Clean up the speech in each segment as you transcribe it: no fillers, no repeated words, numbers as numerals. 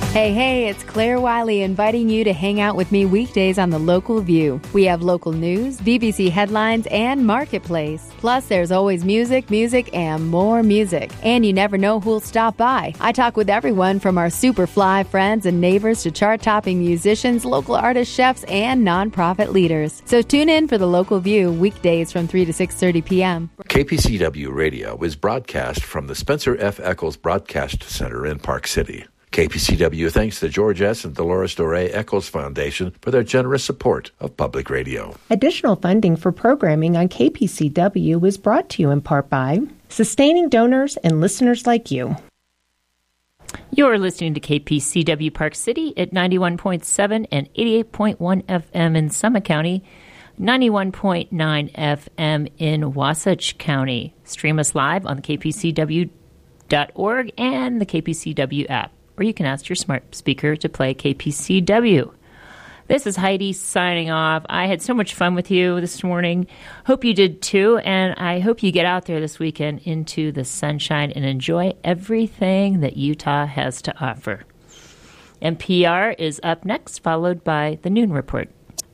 Hey, it's Claire Wiley inviting you to hang out with me weekdays on The Local View. We have local news, BBC headlines, and Marketplace. Plus, there's always music, and more music. And you never know who'll stop by. I talk with everyone from our super fly friends and neighbors to chart-topping musicians, local artists, chefs, and nonprofit leaders. So tune in for The Local View weekdays from 3 to 6:30 p.m. KPCW Radio is broadcast from the Spencer F. Eccles Broadcast Center in Park City. KPCW thanks the George S. and Dolores Doré Eccles Foundation for their generous support of public radio. Additional funding for programming on KPCW is brought to you in part by sustaining donors and listeners like you. You're listening to KPCW Park City at 91.7 and 88.1 FM in Summit County, 91.9 FM in Wasatch County. Stream us live on the kpcw.org and the KPCW app, or you can ask your smart speaker to play KPCW. This is Heidi signing off. I had so much fun with you this morning. Hope you did too, and I hope you get out there this weekend into the sunshine and enjoy everything that Utah has to offer. NPR is up next, followed by the Noon Report.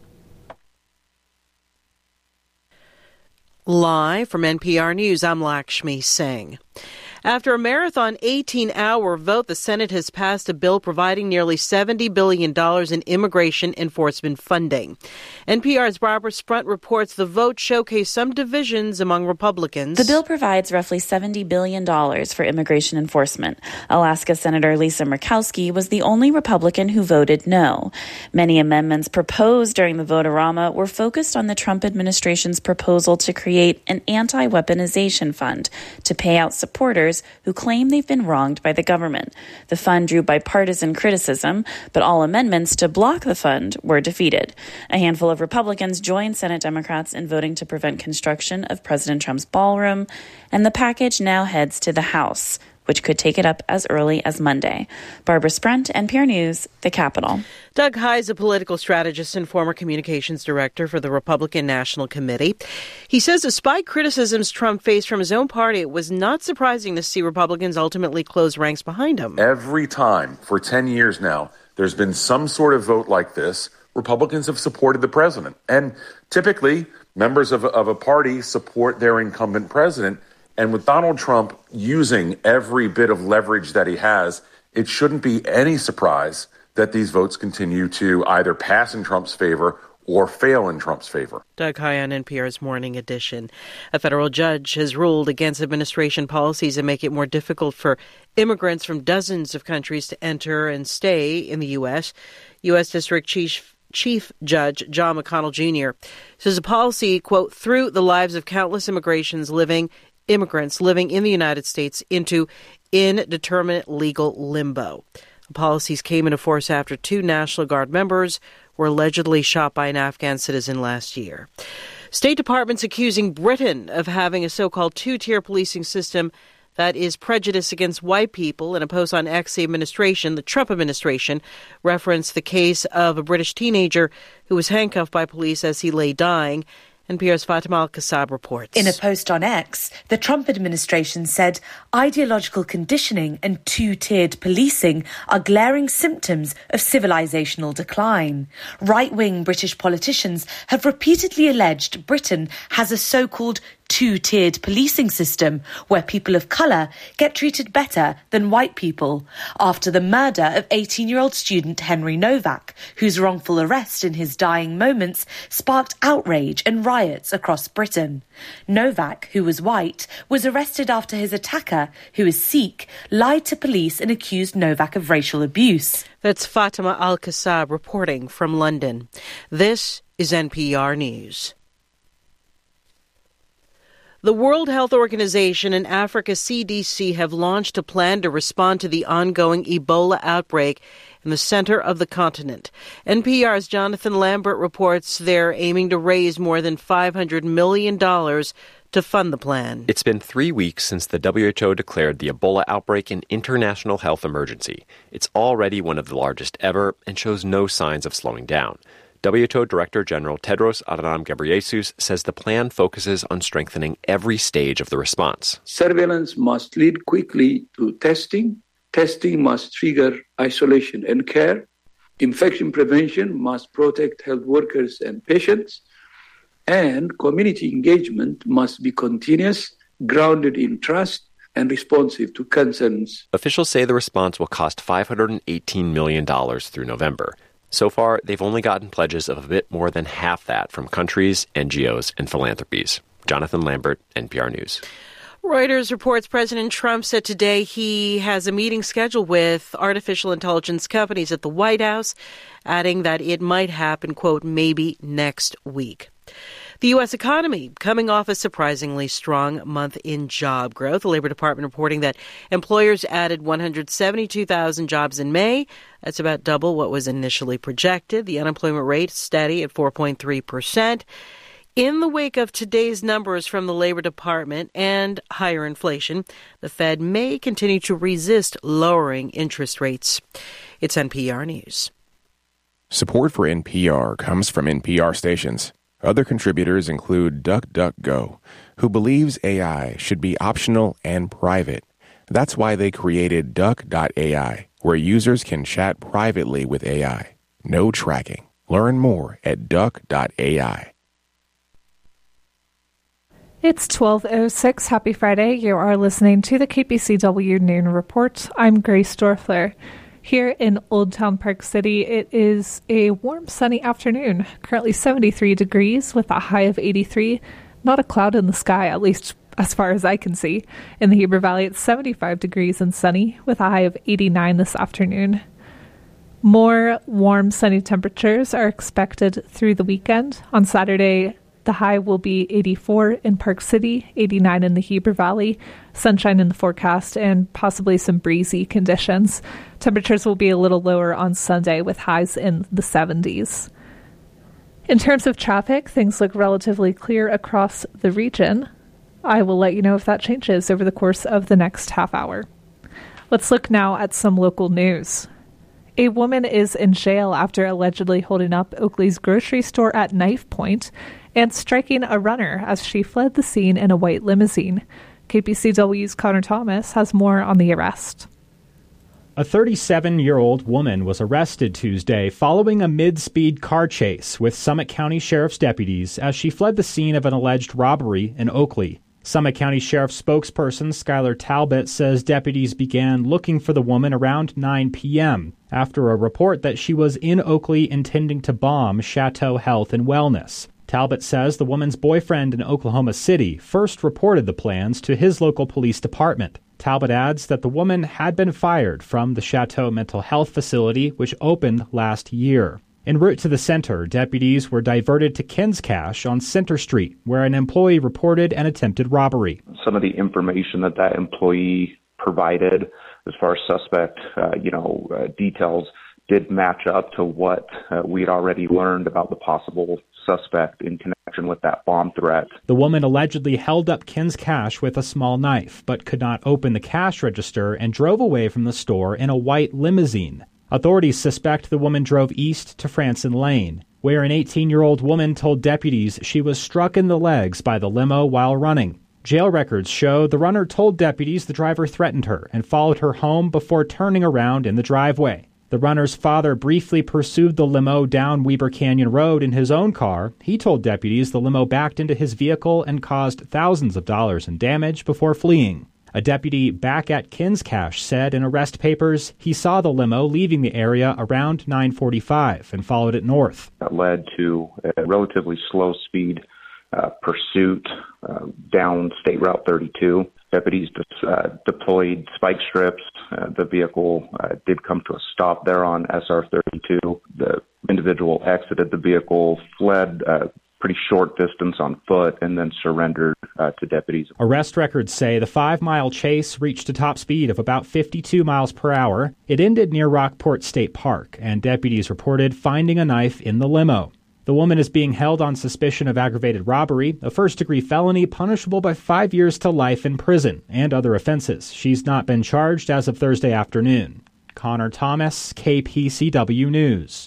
Live from NPR News, I'm Lakshmi Singh. After a marathon 18-hour vote, the Senate has passed a bill providing nearly $70 billion in immigration enforcement funding. NPR's Barbara Sprunt reports the vote showcased some divisions among Republicans. The bill provides roughly $70 billion for immigration enforcement. Alaska Senator Lisa Murkowski was the only Republican who voted no. Many amendments proposed during the vote-a-rama were focused on the Trump administration's proposal to create an anti-weaponization fund to pay out supporters who claim they've been wronged by the government. The fund drew bipartisan criticism, but all amendments to block the fund were defeated. A handful of Republicans joined Senate Democrats in voting to prevent construction of President Trump's ballroom, and the package now heads to the House, which could take it up as early as Monday. Barbara Sprunt, NPR News, the Capitol. Doug Heye is a political strategist and former communications director for the Republican National Committee. He says despite criticisms Trump faced from his own party, it was not surprising to see Republicans ultimately close ranks behind him. Every time for 10 years now, there's been some sort of vote like this, Republicans have supported the president. And typically, members of a party support their incumbent president. And with Donald Trump using every bit of leverage that he has, it shouldn't be any surprise that these votes continue to either pass in Trump's favor or fail in Trump's favor. Doug Heye on NPR's Morning Edition. A federal judge has ruled against administration policies that make it more difficult for immigrants from dozens of countries to enter and stay in the U.S. U.S. District Chief Judge John McConnell Jr. says the policy, quote, threw the lives of countless immigrants living in the United States into indeterminate legal limbo. The policies came into force after 2 National Guard members were allegedly shot by an Afghan citizen last year. State Department's accusing Britain of having a so-called 2-tier policing system that is prejudiced against white people. In a post on X, the Trump administration, referenced the case of a British teenager who was handcuffed by police as he lay dying. NPR's Fatima Al-Kassab reports. In a post on X, the Trump administration said ideological conditioning and 2-tiered policing are glaring symptoms of civilizational decline. Right-wing British politicians have repeatedly alleged Britain has a so-called 2-tiered policing system where people of colour get treated better than white people after the murder of 18-year-old student Henry Novak, whose wrongful arrest in his dying moments sparked outrage and riots across Britain. Novak, who was white, was arrested after his attacker, who is Sikh, lied to police and accused Novak of racial abuse. That's Fatima Al-Kassab reporting from London. This is NPR News. The World Health Organization and Africa CDC have launched a plan to respond to the ongoing Ebola outbreak in the center of the continent. NPR's Jonathan Lambert reports they're aiming to raise more than $500 million to fund the plan. It's been 3 weeks since the WHO declared the Ebola outbreak an international health emergency. It's already one of the largest ever and shows no signs of slowing down. WHO Director General Tedros Adhanom Ghebreyesus says the plan focuses on strengthening every stage of the response. Surveillance must lead quickly to testing, Testing must trigger isolation and care. Infection prevention must protect health workers and patients. And community engagement must be continuous, grounded in trust, and responsive to concerns. Officials say the response will cost $518 million through November. So far, they've only gotten pledges of a bit more than half that from countries, NGOs, and philanthropies. Jonathan Lambert, NPR News. Reuters reports President Trump said today he has a meeting scheduled with artificial intelligence companies at the White House, adding that it might happen, quote, maybe next week. The U.S. economy coming off a surprisingly strong month in job growth. The Labor Department reporting that employers added 172,000 jobs in May. That's about double what was initially projected. The unemployment rate steady at 4.3%. In the wake of today's numbers from the Labor Department and higher inflation, the Fed may continue to resist lowering interest rates. It's NPR News. Support for NPR comes from NPR stations. Other contributors include DuckDuckGo, who believes AI should be optional and private. That's why they created Duck.ai, where users can chat privately with AI. No tracking. Learn more at Duck.ai. It's 12:06. Happy Friday. You are listening to the KPCW Noon Report. I'm Grace Dorfler. Here in Old Town Park City, it is a warm, sunny afternoon. Currently 73 degrees with a high of 83. Not a cloud in the sky, at least as far as I can see. In the Heber Valley, it's 75 degrees and sunny with a high of 89 this afternoon. More warm, sunny temperatures are expected through the weekend. On Saturday, the high will be 84 in Park City, 89 in the Heber Valley, sunshine in the forecast, and possibly some breezy conditions. Temperatures will be a little lower on Sunday with highs in the 70s. In terms of traffic, things look relatively clear across the region. I will let you know if that changes over the course of the next half hour. Let's look now at some local news. A woman is in jail after allegedly holding up Oakley's grocery store at knife point and striking a runner as she fled the scene in a white limousine. KPCW's Connor Thomas has more on the arrest. A 37-year-old woman was arrested Tuesday following a mid-speed car chase with Summit County Sheriff's deputies as she fled the scene of an alleged robbery in Oakley. Summit County Sheriff's spokesperson Skylar Talbot says deputies began looking for the woman around 9 p.m. after a report that she was in Oakley intending to bomb Chateau Health and Wellness. Talbot says the woman's boyfriend in Oklahoma City first reported the plans to his local police department. Talbot adds that the woman had been fired from the Chateau Mental Health Facility, which opened last year. En route to the center, deputies were diverted to Ken's Cash on Center Street, where an employee reported an attempted robbery. Some of the information that employee provided as far as suspect, details did match up to what we had already learned about the possible suspect in connection with that bomb threat. The woman allegedly held up Ken's Cash with a small knife, but could not open the cash register and drove away from the store in a white limousine. Authorities suspect the woman drove east to Franson Lane, where an 18-year-old woman told deputies she was struck in the legs by the limo while running. Jail records show the runner told deputies the driver threatened her and followed her home before turning around in the driveway. The runner's father briefly pursued the limo down Weber Canyon Road in his own car. He told deputies the limo backed into his vehicle and caused thousands of dollars in damage before fleeing. A deputy back at Ken's Cash said in arrest papers he saw the limo leaving the area around 9:45 and followed it north. That led to a relatively slow speed pursuit down State Route 32. Deputies deployed spike strips. The vehicle did come to a stop there on SR 32. The individual exited the vehicle, fled pretty short distance on foot, and then surrendered to deputies. Arrest records say the 5-mile chase reached a top speed of about 52 miles per hour. It ended near Rockport State Park, and deputies reported finding a knife in the limo. The woman is being held on suspicion of aggravated robbery, a first-degree felony punishable by 5 years to life in prison, and other offenses. She's not been charged as of Thursday afternoon. Connor Thomas, KPCW News.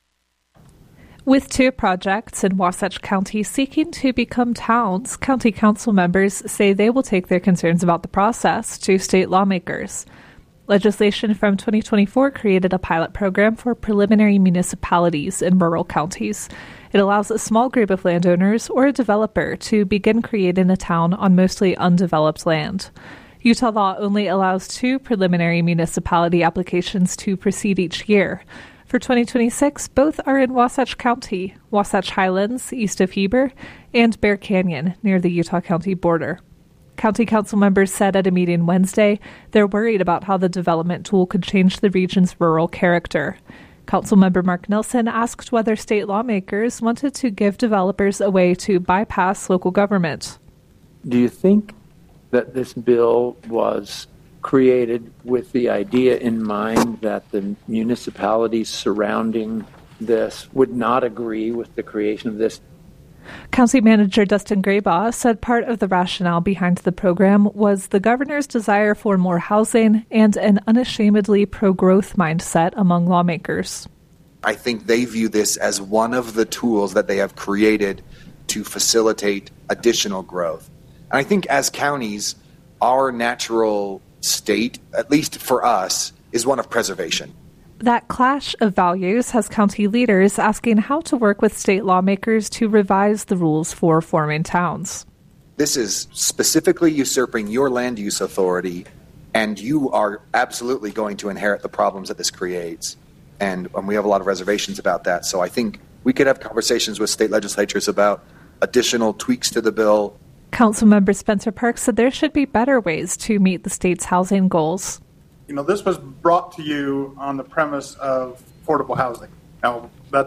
With 2 projects in Wasatch County seeking to become towns, county council members say they will take their concerns about the process to state lawmakers. Legislation from 2024 created a pilot program for preliminary municipalities in rural counties. It allows a small group of landowners or a developer to begin creating a town on mostly undeveloped land. Utah law only allows 2 preliminary municipality applications to proceed each year. For 2026, both are in Wasatch County, Wasatch Highlands, east of Heber, and Bear Canyon, near the Utah County border. County council members said at a meeting Wednesday they're worried about how the development tool could change the region's rural character. Councilmember Mark Nelson asked whether state lawmakers wanted to give developers a way to bypass local government. Do you think that this bill was created with the idea in mind that the municipalities surrounding this would not agree with the creation of this? County Manager Dustin Graybaugh said part of the rationale behind the program was the governor's desire for more housing and an unashamedly pro-growth mindset among lawmakers. I think they view this as one of the tools that they have created to facilitate additional growth. And I think as counties, our natural state, at least for us, is one of preservation. That clash of values has county leaders asking how to work with state lawmakers to revise the rules for forming towns. This is specifically usurping your land use authority, and you are absolutely going to inherit the problems that this creates. And we have a lot of reservations about that. So I think we could have conversations with state legislatures about additional tweaks to the bill. Councilmember Spencer Parks said there should be better ways to meet the state's housing goals. You know, this was brought to you on the premise of affordable housing. Now,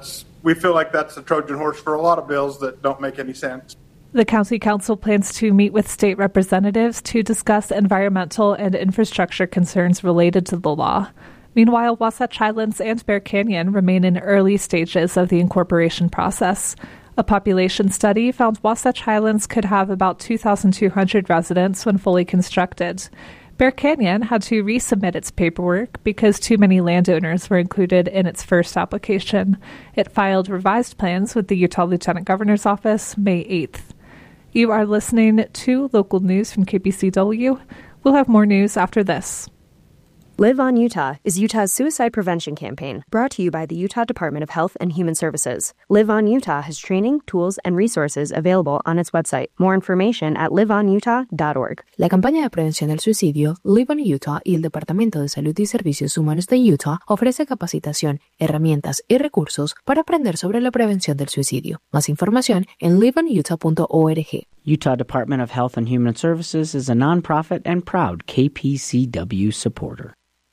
we feel like that's a Trojan horse for a lot of bills that don't make any sense. The County Council plans to meet with state representatives to discuss environmental and infrastructure concerns related to the law. Meanwhile, Wasatch Highlands and Bear Canyon remain in early stages of the incorporation process. A population study found Wasatch Highlands could have about 2,200 residents when fully constructed. Bear Canyon had to resubmit its paperwork because too many landowners were included in its first application. It filed revised plans with the Utah Lieutenant Governor's Office May 8th. You are listening to local news from KPCW. We'll have more news after this. Live on Utah is Utah's suicide prevention campaign, brought to you by the Utah Department of Health and Human Services. Live on Utah has training, tools, and resources available on its website. More information at liveonutah.org. La campaña de prevención del suicidio, Live on Utah y el Departamento de Salud y Servicios Humanos de Utah ofrece capacitación, herramientas y recursos para aprender sobre la prevención del suicidio. Más información en liveonutah.org. Utah Department of Health and Human Services is a nonprofit and proud KPCW supporter.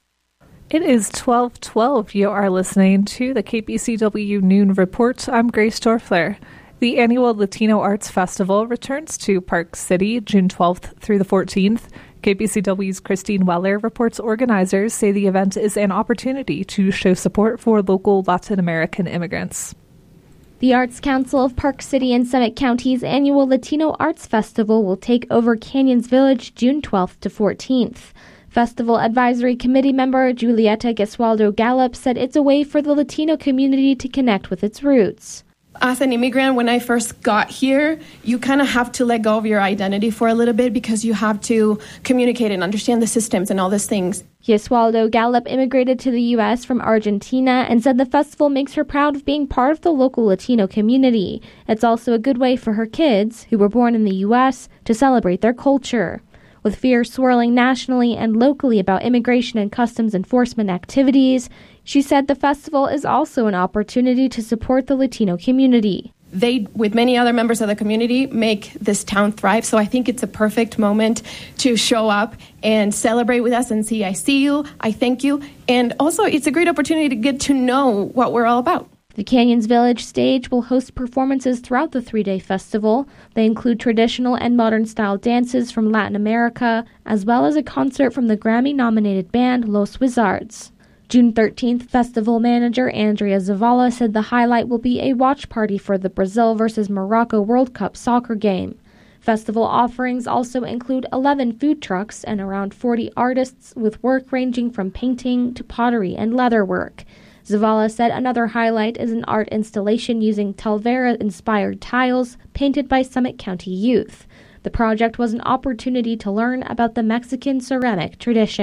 It is 12:12. You are listening to the KPCW Noon Report. I'm Grace Dorfler. The annual Latino Arts Festival returns to Park City June 12th through the 14th. KPCW's Christine Weller reports organizers say the event is an opportunity to show support for local Latin American immigrants. The Arts Council of Park City and Summit County's annual Latino Arts Festival will take over Canyons Village June 12th to 14th. Festival Advisory Committee member Julieta Gesualdo Gallup said it's a way for the Latino community to connect with its roots. As an immigrant, when I first got here, you kind of have to let go of your identity for a little bit because you have to communicate and understand the systems and all these things. Gesualdo Gallup immigrated to the U.S. from Argentina and said the festival makes her proud of being part of the local Latino community. It's also a good way for her kids, who were born in the U.S., to celebrate their culture. With fear swirling nationally and locally about immigration and customs enforcement activities, she said the festival is also an opportunity to support the Latino community. They, with many other members of the community, make this town thrive. So I think it's a perfect moment to show up and celebrate with us and see, I see you, I thank you. And also, it's a great opportunity to get to know what we're all about. The Canyons Village stage will host performances throughout the 3-day festival. They include traditional and modern-style dances from Latin America, as well as a concert from the Grammy-nominated band Los Wizards. June 13th, festival manager Andrea Zavala said the highlight will be a watch party for the Brazil vs. Morocco World Cup soccer game. Festival offerings also include 11 food trucks and around 40 artists with work ranging from painting to pottery and leatherwork. Zavala said another highlight is an art installation using Talvera-inspired tiles painted by Summit County youth. The project was an opportunity to learn about the Mexican ceramic tradition.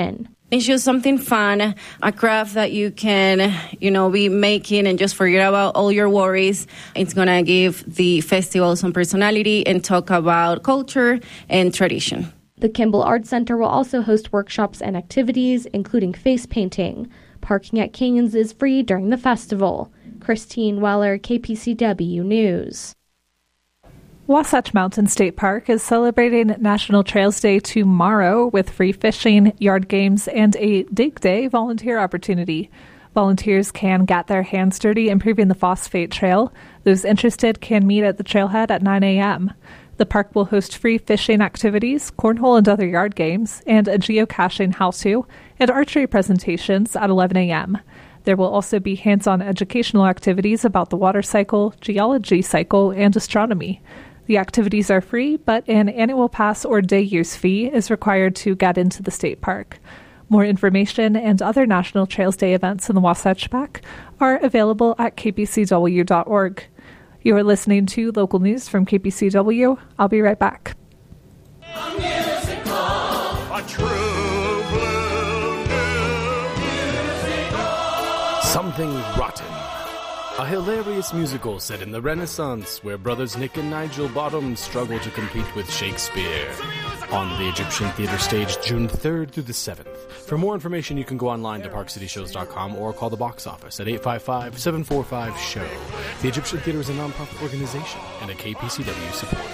It's just something fun, a craft that you can, be making and just forget about all your worries. It's going to give the festival some personality and talk about culture and tradition. The Kimball Arts Center will also host workshops and activities, including face painting. Parking at Canyons is free during the festival. Christine Weller, KPCW News. Wasatch Mountain State Park is celebrating National Trails Day tomorrow with free fishing, yard games, and a Dig Day volunteer opportunity. Volunteers can get their hands dirty improving the Phosphate Trail. Those interested can meet at the trailhead at 9 a.m. The park will host free fishing activities, cornhole and other yard games, and a geocaching how-to and archery presentations at 11 a.m. There will also be hands-on educational activities about the water cycle, geology cycle, and astronomy. The activities are free, but an annual pass or day use fee is required to get into the state park. More information and other National Trails Day events in the Wasatch Back are available at kpcw.org. You are listening to local news from KPCW. I'll be right back. A true blue musical. Something Rotten. A hilarious musical set in the Renaissance where brothers Nick and Nigel Bottoms struggle to compete with Shakespeare. On the Egyptian Theater stage June 3rd through the 7th. For more information, you can go online to parkcityshows.com or call the box office at 855-745-SHOW. The Egyptian Theater is a nonprofit organization and a KPCW supporter.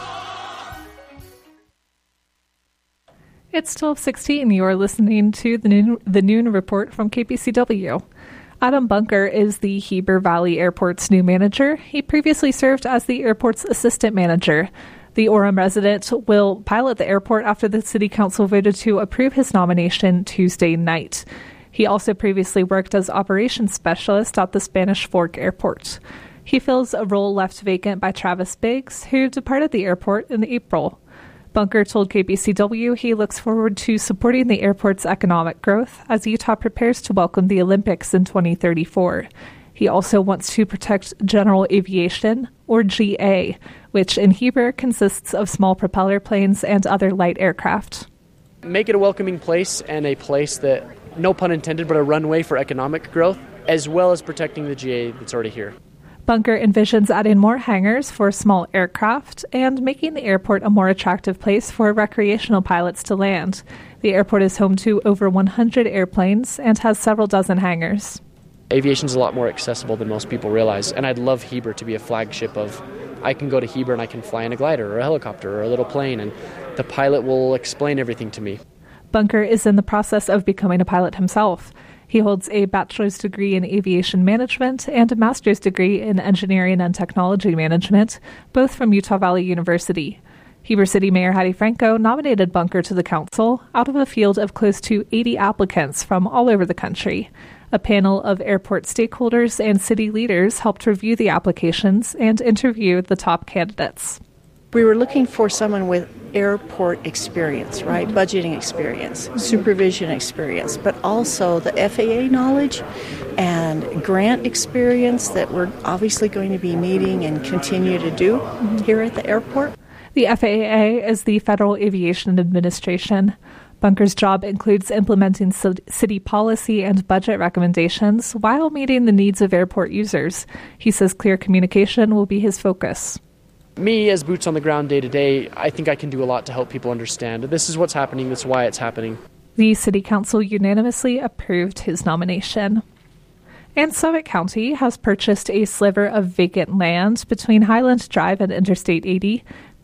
It's 12:16. You are listening to the noon report from KPCW. Adam Bunker is the Heber Valley Airport's new manager. He previously served as the airport's assistant manager. The Orem resident will pilot the airport after the city council voted to approve his nomination Tuesday night. He also previously worked as operations specialist at the Spanish Fork Airport. He fills a role left vacant by Travis Biggs, who departed the airport in April. Bunker told KPCW he looks forward to supporting the airport's economic growth as Utah prepares to welcome the Olympics in 2034. He also wants to protect general aviation, or GA, which in Heber consists of small propeller planes and other light aircraft. Make it a welcoming place and a place that, no pun intended, but a runway for economic growth, as well as protecting the GA that's already here. Bunker envisions adding more hangars for small aircraft and making the airport a more attractive place for recreational pilots to land. The airport is home to over 100 airplanes and has several dozen hangars. Aviation's a lot more accessible than most people realize, and I'd love Heber to be a flagship of, I can go to Heber and I can fly in a glider or a helicopter or a little plane, and the pilot will explain everything to me. Bunker is in the process of becoming a pilot himself. He holds a bachelor's degree in aviation management and a master's degree in engineering and technology management, both from Utah Valley University. Heber City Mayor Heidi Franco nominated Bunker to the council out of a field of close to 80 applicants from all over the country. A panel of airport stakeholders and city leaders helped review the applications and interview the top candidates. We were looking for someone with airport experience, right? Budgeting experience, supervision experience, but also the FAA knowledge and grant experience that we're obviously going to be needing and continue to do here at the airport. The FAA is the Federal Aviation Administration. Bunker's job includes implementing city policy and budget recommendations while meeting the needs of airport users. He says clear communication will be his focus. Me, as boots on the ground day to day, I think I can do a lot to help people understand. This is what's happening, that's why it's happening. The City Council unanimously approved his nomination. And Summit County has purchased a sliver of vacant land between Highland Drive and Interstate 80.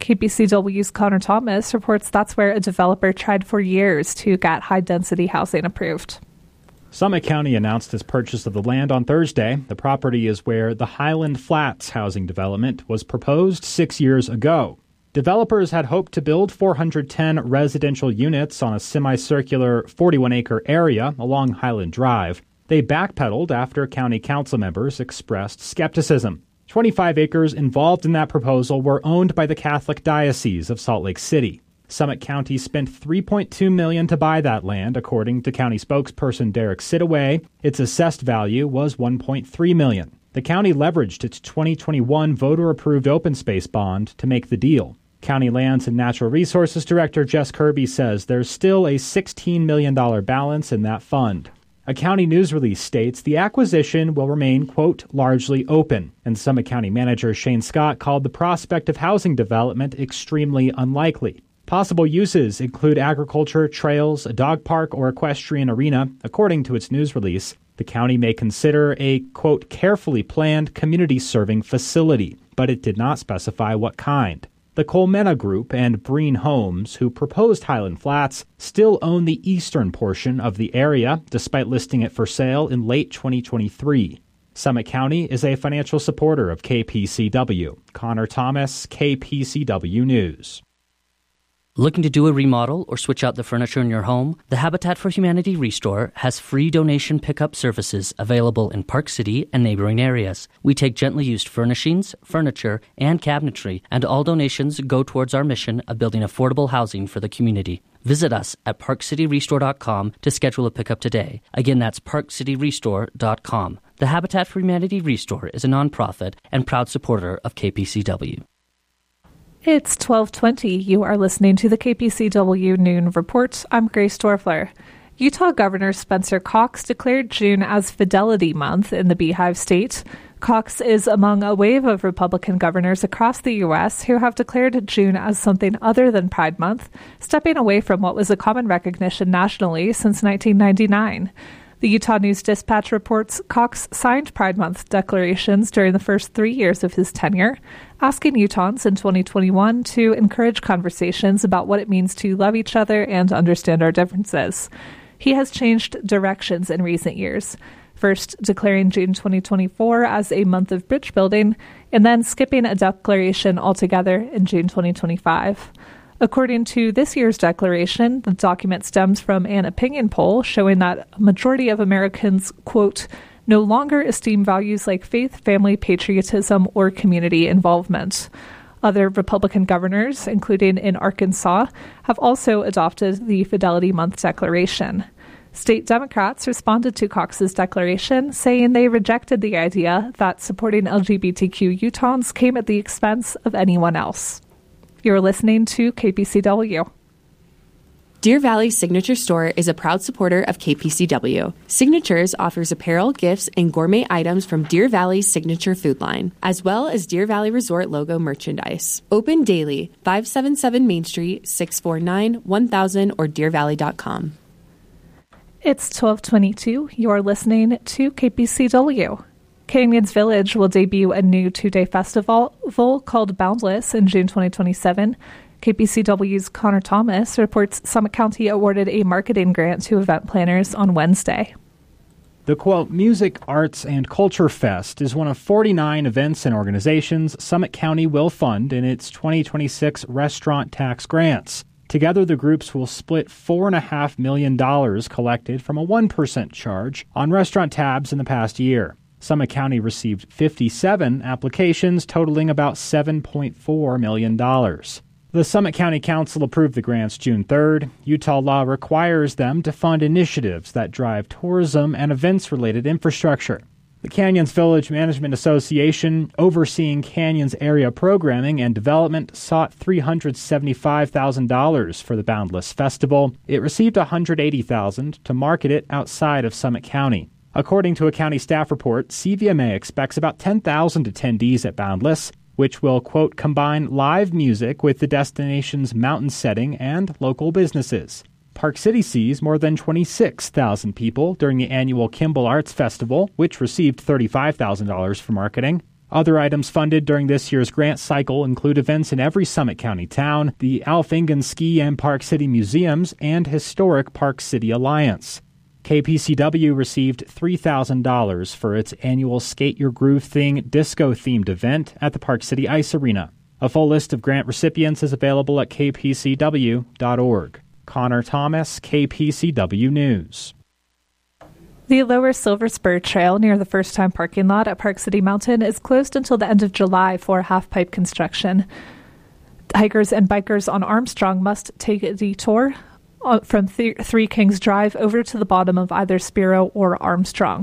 KPCW's Connor Thomas reports that's where a developer tried for years to get high-density housing approved. Summit County announced its purchase of the land on Thursday. The property is where the Highland Flats housing development was proposed 6 years ago. Developers had hoped to build 410 residential units on a semicircular 41-acre area along Highland Drive. They backpedaled after county council members expressed skepticism. 25 acres involved in that proposal were owned by the Catholic Diocese of Salt Lake City. Summit County spent $3.2 million to buy that land, according to county spokesperson Derek Sidaway. Its assessed value was $1.3 million. The county leveraged its 2021 voter-approved open space bond to make the deal. County Lands and Natural Resources Director Jess Kirby says there's still a $16 million balance in that fund. A county news release states the acquisition will remain, quote, largely open, and Summit County Manager Shane Scott called the prospect of housing development extremely unlikely. Possible uses include agriculture, trails, a dog park, or equestrian arena. According to its news release, the county may consider a, quote, carefully planned community-serving facility, but it did not specify what kind. The Colmena Group and Breen Homes, who proposed Highland Flats, still own the eastern portion of the area, despite listing it for sale in late 2023. Summit County is a financial supporter of KPCW. Connor Thomas, KPCW News. Looking to do a remodel or switch out the furniture in your home? The Habitat for Humanity Restore has free donation pickup services available in Park City and neighboring areas. We take gently used furnishings, furniture, and cabinetry, and all donations go towards our mission of building affordable housing for the community. Visit us at parkcityrestore.com to schedule a pickup today. Again, that's parkcityrestore.com. The Habitat for Humanity Restore is a nonprofit and proud supporter of KPCW. It's 12:20. You are listening to the KPCW Noon Report. I'm Grace Dorfler. Utah Governor Spencer Cox declared June as Fidelity Month in the Beehive State. Cox is among a wave of Republican governors across the U.S. who have declared June as something other than Pride Month, stepping away from what was a common recognition nationally since 1999. The Utah News-Dispatch reports Cox signed Pride Month declarations during the first 3 years of his tenure, asking Utahns in 2021 to encourage conversations about what it means to love each other and understand our differences. He has changed directions in recent years, first declaring June 2024 as a month of bridge building, and then skipping a declaration altogether in June 2025. According to this year's declaration, the document stems from an opinion poll showing that a majority of Americans, quote, no longer esteem values like faith, family, patriotism, or community involvement. Other Republican governors, including in Arkansas, have also adopted the Fidelity Month declaration. State Democrats responded to Cox's declaration, saying they rejected the idea that supporting LGBTQ Utahns came at the expense of anyone else. You're listening to KPCW. Deer Valley Signature Store is a proud supporter of KPCW. Signatures offers apparel, gifts, and gourmet items from Deer Valley's signature food line, as well as Deer Valley Resort logo merchandise. Open daily, 577 Main Street, 649-1000 or deervalley.com. It's 12:22. You're listening to KPCW. Canyons Village will debut a new 2-day festival called Boundless in June 2027. KPCW's Connor Thomas reports Summit County awarded a marketing grant to event planners on Wednesday. The, quote, Music, Arts, and Culture Fest is one of 49 events and organizations Summit County will fund in its 2026 restaurant tax grants. Together, the groups will split $4.5 million collected from a 1% charge on restaurant tabs in the past year. Summit County received 57 applications totaling about $7.4 million. The Summit County Council approved the grants June 3rd. Utah law requires them to fund initiatives that drive tourism and events-related infrastructure. The Canyons Village Management Association, overseeing Canyons area programming and development, sought $375,000 for the Boundless Festival. It received $180,000 to market it outside of Summit County. According to a county staff report, CVMA expects about 10,000 attendees at Boundless, which will, quote, combine live music with the destination's mountain setting and local businesses. Park City sees more than 26,000 people during the annual Kimball Arts Festival, which received $35,000 for marketing. Other items funded during this year's grant cycle include events in every Summit County town, the Alf Engen Ski and Park City Museums, and historic Park City Alliance. KPCW received $3,000 for its annual Skate Your Groove Thing disco-themed event at the Park City Ice Arena. A full list of grant recipients is available at kpcw.org. Connor Thomas, KPCW News. The Lower Silver Spur Trail near the first-time parking lot at Park City Mountain is closed until the end of July for half-pipe construction. Hikers and bikers on Armstrong must take a detour from Three Kings Drive over to the bottom of either Spiro or Armstrong.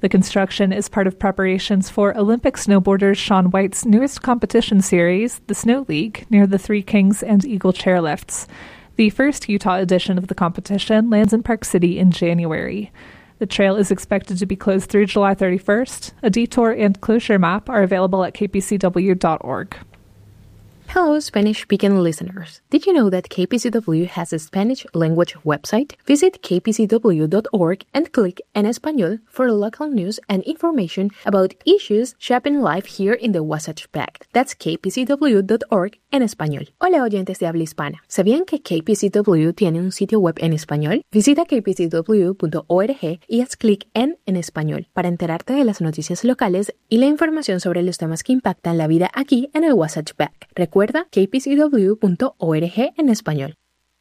The construction is part of preparations for Olympic snowboarder Shaun White's newest competition series, the Snow League, near the Three Kings and Eagle chairlifts. The first Utah edition of the competition lands in Park City in January. The trail is expected to be closed through July 31st. A detour and closure map are available at kpcw.org. Hello, Spanish-speaking listeners. Did you know that KPCW has a Spanish language website? Visit kpcw.org and click En Español for local news and information about issues shaping life here in the Wasatch Back. That's kpcw.org en español. Hola, oyentes de habla hispana. ¿Sabían que KPCW tiene un sitio web en español? Visita kpcw.org y haz clic en Español para enterarte de las noticias locales y la información sobre los temas que impactan la vida aquí en el Wasatch Back. Recuerda kpcw.org en español.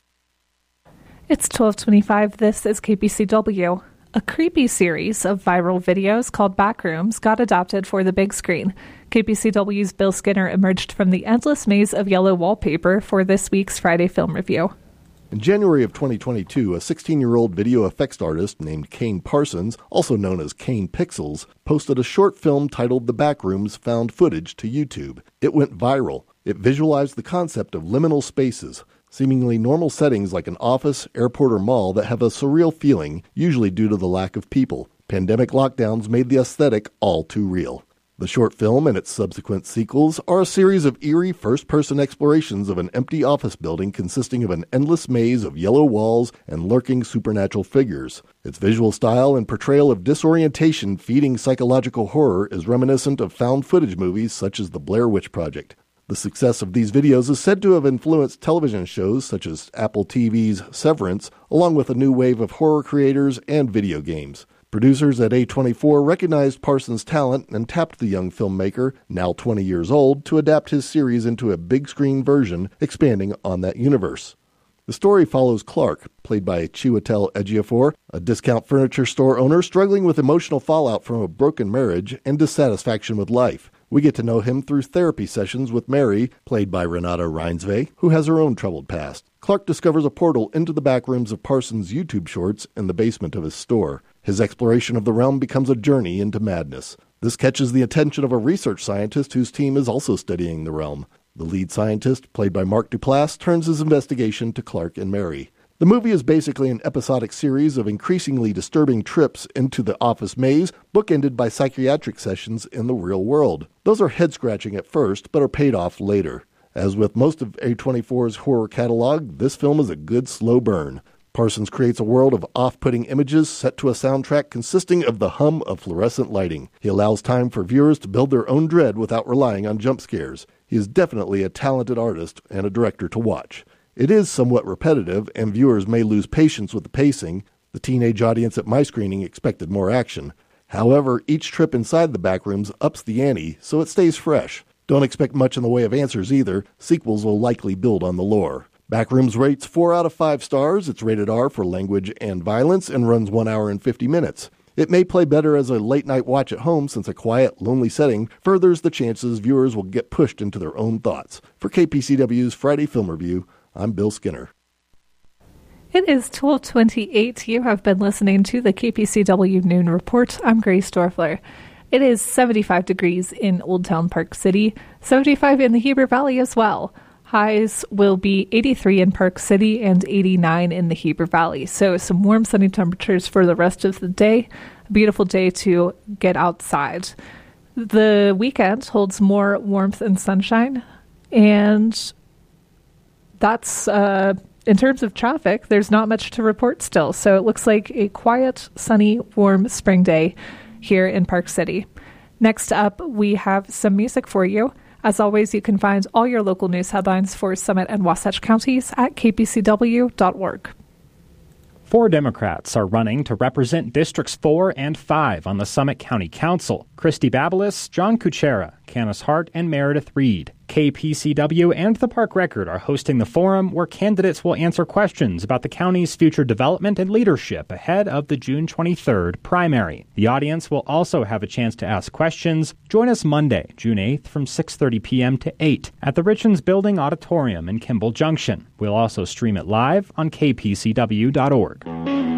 It's 12:25. This is KPCW. A creepy series of viral videos called Backrooms got adapted for the big screen. KPCW's Bill Skinner emerged from the endless maze of yellow wallpaper for this week's Friday Film Review. In January of 2022, a 16-year-old video effects artist named Kane Parsons, also known as Kane Pixels, posted a short film titled The Backrooms found footage to YouTube. It went viral. It visualized the concept of liminal spaces, seemingly normal settings like an office, airport, or mall that have a surreal feeling, usually due to the lack of people. Pandemic lockdowns made the aesthetic all too real. The short film and its subsequent sequels are a series of eerie first-person explorations of an empty office building consisting of an endless maze of yellow walls and lurking supernatural figures. Its visual style and portrayal of disorientation feeding psychological horror is reminiscent of found footage movies such as The Blair Witch Project. The success of these videos is said to have influenced television shows such as Apple TV's Severance, along with a new wave of horror creators and video games. Producers at A24 recognized Parsons' talent and tapped the young filmmaker, now 20 years old, to adapt his series into a big-screen version, expanding on that universe. The story follows Clark, played by Chiwetel Ejiofor, a discount furniture store owner struggling with emotional fallout from a broken marriage and dissatisfaction with life. We get to know him through therapy sessions with Mary, played by Renata Reinsve, who has her own troubled past. Clark discovers a portal into the back rooms of Parsons' YouTube shorts in the basement of his store. His exploration of the realm becomes a journey into madness. This catches the attention of a research scientist whose team is also studying the realm. The lead scientist, played by Mark Duplass, turns his investigation to Clark and Mary. The movie is basically an episodic series of increasingly disturbing trips into the office maze, bookended by psychiatric sessions in the real world. Those are head-scratching at first, but are paid off later. As with most of A24's horror catalog, this film is a good slow burn. Parsons creates a world of off-putting images set to a soundtrack consisting of the hum of fluorescent lighting. He allows time for viewers to build their own dread without relying on jump scares. He is definitely a talented artist and a director to watch. It is somewhat repetitive, and viewers may lose patience with the pacing. The teenage audience at my screening expected more action. However, each trip inside the backrooms ups the ante, so it stays fresh. Don't expect much in the way of answers either. Sequels will likely build on the lore. Backrooms rates 4 out of 5 stars. It's rated R for language and violence and runs 1 hour and 50 minutes. It may play better as a late-night watch at home since a quiet, lonely setting furthers the chances viewers will get pushed into their own thoughts. For KPCW's Friday Film Review, I'm Bill Skinner. It is 12:28. You have been listening to the KPCW Noon Report. I'm Grace Dorfler. It is 75 degrees in Old Town Park City, 75 in the Heber Valley as well. Highs will be 83 in Park City and 89 in the Heber Valley. So some warm, sunny temperatures for the rest of the day. A beautiful day to get outside. The weekend holds more warmth and sunshine, and that's, in terms of traffic, there's not much to report still. So it looks like a quiet, sunny, warm spring day here in Park City. Next up, we have some music for you. As always, you can find all your local news headlines for Summit and Wasatch counties at kpcw.org. 4 Democrats are running to represent Districts 4 and 5 on the Summit County Council. Christy Babelis, John Kuchera, Canis Hart, and Meredith Reed. KPCW and the Park Record are hosting the forum where candidates will answer questions about the county's future development and leadership ahead of the June 23rd primary. The audience will also have a chance to ask questions. Join us Monday, June 8th from 6:30 p.m. to 8 at the Richens Building Auditorium in Kimball Junction. We'll also stream it live on kpcw.org.